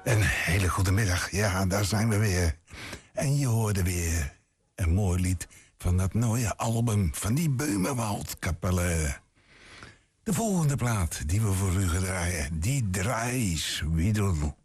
Een hele goede middag. Ja, daar zijn we weer. En je hoorde weer een mooi lied van dat mooie album van die Böhmerwald-kapelle. De volgende plaat die we voor u gaan draaien, die Dreiswedel.